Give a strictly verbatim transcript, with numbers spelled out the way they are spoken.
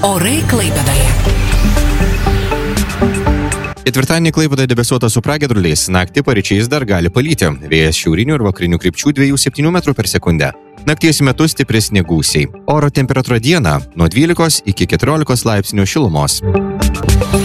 Orai Klaipėdoje. Ketvirtadienį Klaipėdoje debesuota su pragiedruliais, naktį paryčiais dar gali palyti. Vėjas šiaurinių ir vakarinių krypčių dviejų septynių metrų per sekundę. Nakties metu stipresni gūsiai. Oro temperatūra dieną nuo dvylikos iki keturiolikos laipsnių šilumos.